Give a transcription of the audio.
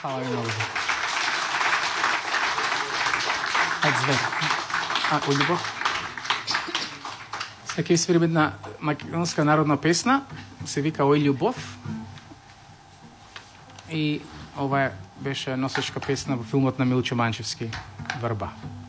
Hvala ви много. Ајде зве. О љубов. Сега ќе свириме една македонска народна песна, се вика Ој љубов. И ова беше носечка песна во филмот на Милчо Манчевски, Врба.